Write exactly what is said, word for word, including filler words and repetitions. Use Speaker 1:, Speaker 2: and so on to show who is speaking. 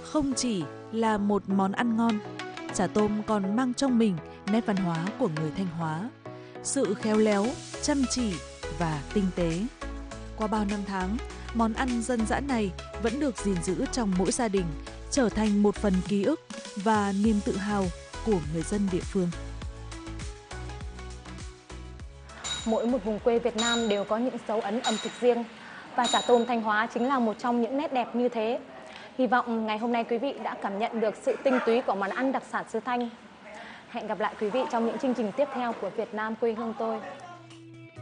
Speaker 1: không chỉ là một món ăn ngon, chả tôm còn mang trong mình nét văn hóa của người Thanh Hóa, sự khéo léo, chăm chỉ và tinh tế. Qua bao năm tháng, món ăn dân dã này vẫn được gìn giữ trong mỗi gia đình, trở thành một phần ký ức và niềm tự hào của người dân địa phương.
Speaker 2: Mỗi một vùng quê Việt Nam đều có những dấu ấn ẩm thực riêng và chả tôm Thanh Hóa chính là một trong những nét đẹp như thế. Hy vọng ngày hôm nay quý vị đã cảm nhận được sự tinh túy của món ăn đặc sản xứ Thanh. Hẹn gặp lại quý vị trong những chương trình tiếp theo của Việt Nam quê hương tôi.